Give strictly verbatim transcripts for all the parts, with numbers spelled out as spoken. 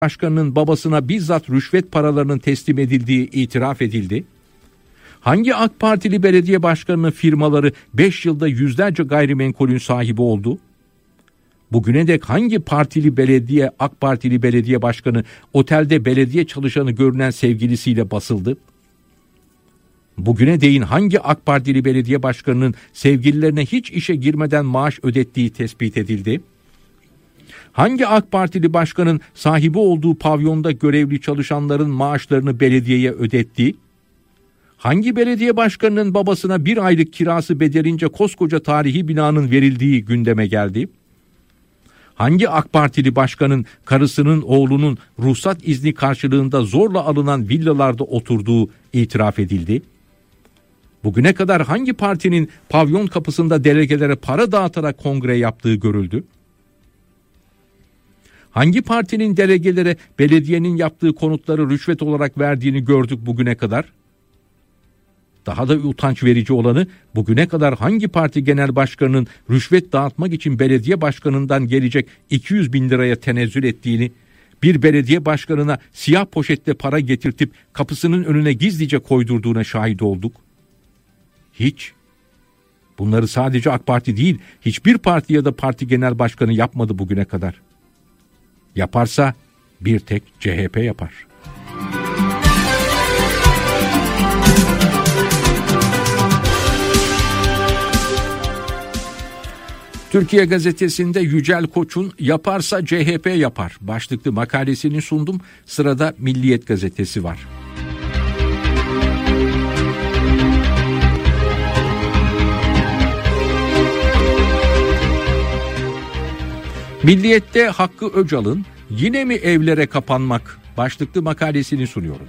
Başkanının babasına bizzat rüşvet paralarının teslim edildiği itiraf edildi? Hangi AK Partili belediye başkanının firmaları beş yılda yüzlerce gayrimenkulün sahibi oldu? Bugüne dek hangi partili belediye, AK Partili belediye başkanı otelde belediye çalışanı görünen sevgilisiyle basıldı? Bugüne değin hangi AK Partili belediye başkanının sevgililerine hiç işe girmeden maaş ödettiği tespit edildi? Hangi AK Partili başkanın sahibi olduğu pavyonda görevli çalışanların maaşlarını belediyeye ödetti? Hangi belediye başkanının babasına bir aylık kirası bedelince koskoca tarihi binanın verildiği gündeme geldi? Hangi AK Partili başkanın karısının oğlunun ruhsat izni karşılığında zorla alınan villalarda oturduğu itiraf edildi? Bugüne kadar hangi partinin pavyon kapısında delegelere para dağıtarak kongre yaptığı görüldü? Hangi partinin delegelere belediyenin yaptığı konutları rüşvet olarak verdiğini gördük bugüne kadar? Daha da utanç verici olanı, bugüne kadar hangi parti genel başkanının rüşvet dağıtmak için belediye başkanından gelecek iki yüz bin liraya tenezzül ettiğini, bir belediye başkanına siyah poşetle para getirtip kapısının önüne gizlice koydurduğuna şahit olduk? Hiç. Bunları sadece AK Parti değil, hiçbir parti ya da parti genel başkanı yapmadı bugüne kadar. Yaparsa bir tek C H P yapar. Türkiye Gazetesi'nde Yücel Koç'un "Yaparsa C H P yapar" başlıklı makalesini sundum. Sırada Milliyet Gazetesi var. Milliyet'te Hakkı Öcal'ın "Yine mi evlere kapanmak" başlıklı makalesini sunuyorum.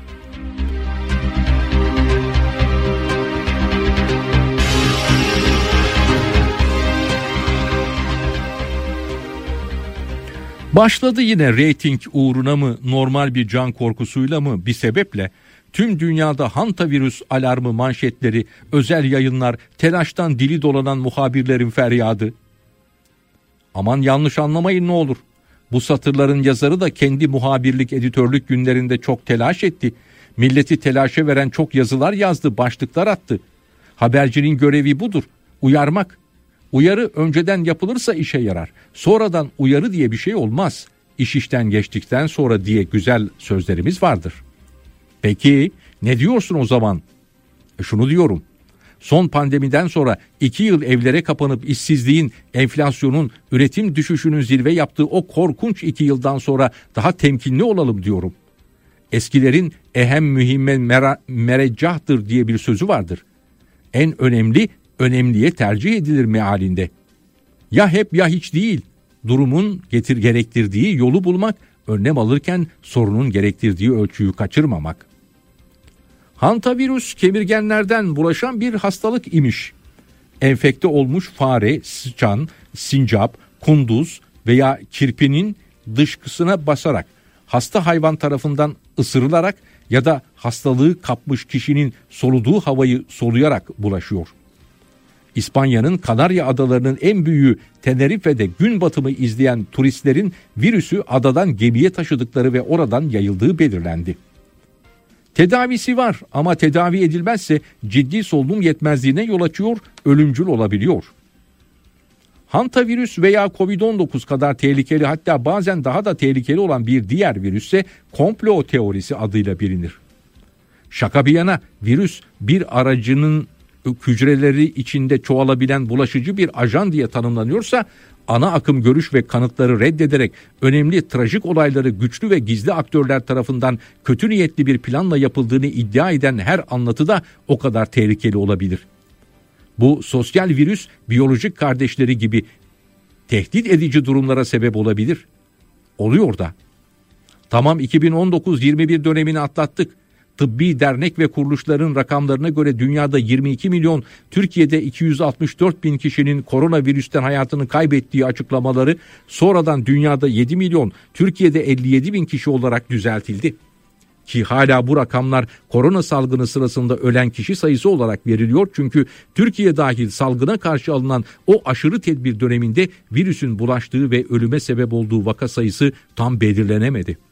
Başladı yine reyting uğruna mı, normal bir can korkusuyla mı, bir sebeple tüm dünyada hantavirüs alarmı manşetleri, özel yayınlar, telaştan dili dolanan muhabirlerin feryadı. Aman yanlış anlamayın ne olur. Bu satırların yazarı da kendi muhabirlik, editörlük günlerinde çok telaş etti. Milleti telaşa veren çok yazılar yazdı, başlıklar attı. Habercinin görevi budur, uyarmak. Uyarı önceden yapılırsa işe yarar. Sonradan uyarı diye bir şey olmaz. İş işten geçtikten sonra diye güzel sözlerimiz vardır. Peki ne diyorsun o zaman? E şunu diyorum. Son pandemiden sonra iki yıl evlere kapanıp işsizliğin, enflasyonun, üretim düşüşünün zirve yaptığı o korkunç iki yıldan sonra daha temkinli olalım diyorum. Eskilerin ehem mühimme mera, mereccahtır diye bir sözü vardır. En önemli, önemliye tercih edilir mealinde. Ya hep ya hiç değil. Durumun getir gerektirdiği yolu bulmak, önlem alırken sorunun gerektirdiği ölçüyü kaçırmamak. Hantavirüs kemirgenlerden bulaşan bir hastalık imiş. Enfekte olmuş fare, sıçan, sincap, kunduz veya kirpinin dışkısına basarak, hasta hayvan tarafından ısırılarak ya da hastalığı kapmış kişinin soluduğu havayı soluyarak bulaşıyor. İspanya'nın Kanarya Adaları'nın en büyüğü Tenerife'de gün batımı izleyen turistlerin virüsü adadan gemiye taşıdıkları ve oradan yayıldığı belirlendi. Tedavisi var ama tedavi edilmezse ciddi solunum yetmezliğine yol açıyor, ölümcül olabiliyor. Hantavirüs veya kovid on dokuz kadar tehlikeli, hatta bazen daha da tehlikeli olan bir diğer virüsse komplo teorisi adıyla bilinir. Şaka bir yana, virüs bir aracının hücreleri içinde çoğalabilen bulaşıcı bir ajan diye tanımlanıyorsa, ana akım görüş ve kanıtları reddederek önemli trajik olayları güçlü ve gizli aktörler tarafından kötü niyetli bir planla yapıldığını iddia eden her anlatı da o kadar tehlikeli olabilir. Bu sosyal virüs biyolojik kardeşleri gibi tehdit edici durumlara sebep olabilir. Oluyor da. Tamam, iki bin on dokuz yirmi bir dönemini atlattık. Tıbbi dernek ve kuruluşların rakamlarına göre dünyada yirmi iki milyon, Türkiye'de iki yüz altmış dört bin kişinin koronavirüsten hayatını kaybettiği açıklamaları sonradan dünyada yedi milyon, Türkiye'de elli yedi bin kişi olarak düzeltildi. Ki hala bu rakamlar korona salgını sırasında ölen kişi sayısı olarak veriliyor, çünkü Türkiye dahil salgına karşı alınan o aşırı tedbir döneminde virüsün bulaştığı ve ölüme sebep olduğu vaka sayısı tam belirlenemedi.